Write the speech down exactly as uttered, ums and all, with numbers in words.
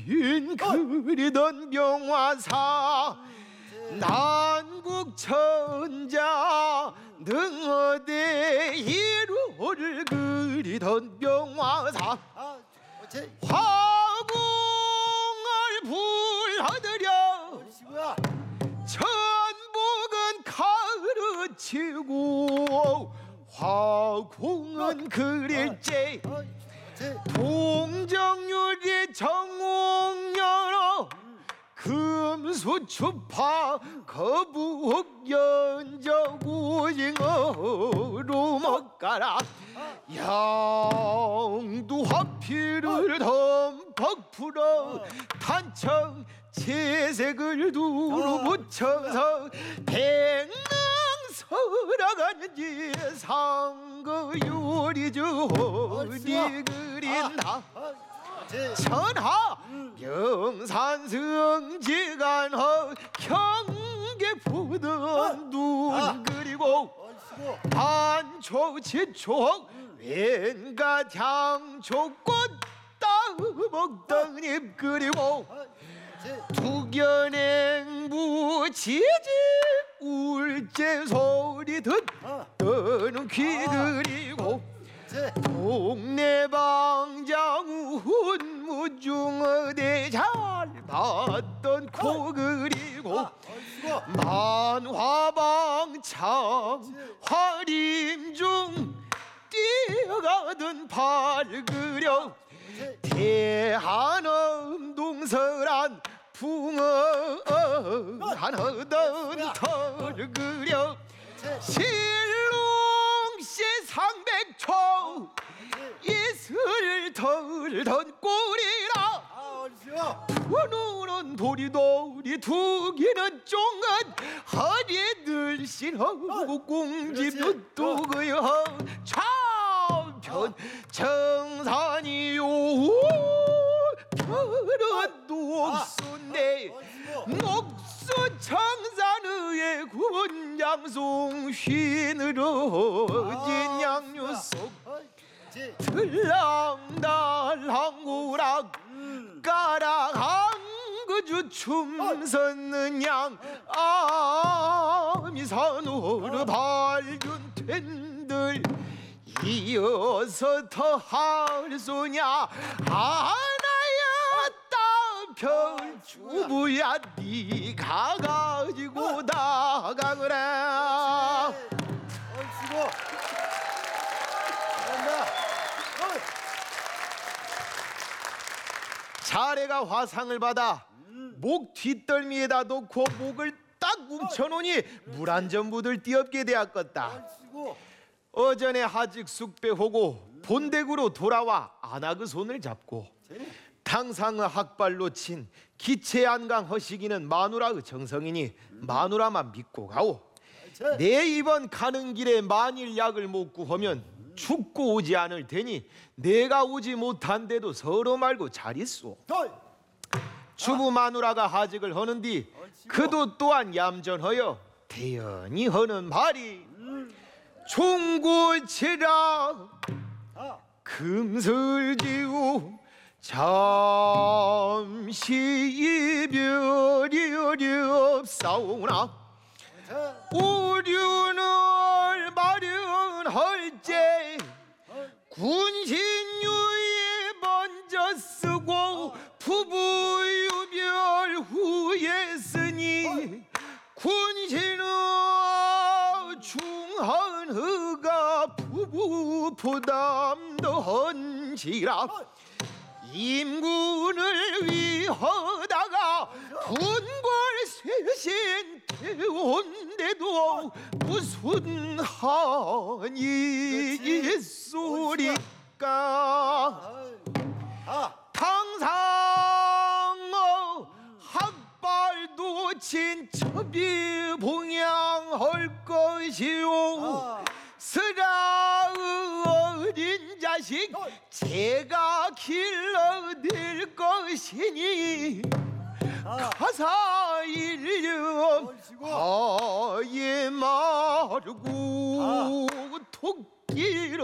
빈 그리던 병화사 난국천자 능어대 이루를 그리던 병화사 화궁을 불러들여 천복은 가르치고 화궁은 그릴지 동정유리 정옥연어 금수추파 거북 연적 오징어로 먹가라 양두화피를 덤벅 풀어 단청 채색을 두루 붙여서 백낭설아가는지 상거요리저리 그린다 천하 명산성지간허 경계푸던 눈 그리고 반초치촉 왼갓 향초꽃 따먹던 입 그리고 두견행부 지지 울제 소리 듣는 귀 그리고 동네방장 훈무중어대 잘 봤던 코 그리고 만화방창 화림중 뛰어가던 발 그려 대한음동설한 붕어 하나던 털 그려 실롱시 상백초 이슬 털던 꼴이라 푸누는 도리도리 두기는 쫑은 허리에 늘씬하고 꽁집도 또그여 좌편 정산이요 별은 녹순네 녹수 청산의 군장송 휘늘어진 양유속 들랑달랑구락 까락한그주 춤섰는 양 아미산으로 발균된들 이어서 더 할 소냐 하나였다 별주부야 니가 가지고 다가 그래. 자네가 화상을 받아 목 뒷덜미에다 놓고 목을 딱 뭉쳐놓으니 물 한 점 묻을 띠 없게 되었겠다. 어전에 하직 숙배하고 본댁으로 돌아와 안하그 손을 잡고 당상의 학발로 친 기체안강 허시기는 마누라의 정성이니 마누라만 믿고 가오. 내 이번 가는 길에 만일 약을 못 구하면 죽고 오지 않을 테니 내가 오지 못한데도 서로 말고 잘 있소. 주부 마누라가 하직을 하는디 그도 또한 얌전하여 대연히 하는 말이 종고치라 금슬지우 잠시 이별이 어렵사오나 오륜을 마련할제 군신유에 먼저 쓰고 부부유별 후에 쓰니 군신의 중한허가 부부 부담도 헌지라 임군을 위하다가 군골 쇄신 태운데도 무슨 한이 있소리까. 당상의 학발도 친첩이 봉양할 것이오. 스라의 어린 자식 제가 길러낼 것이니 가사 일념 하지 말고 토끼로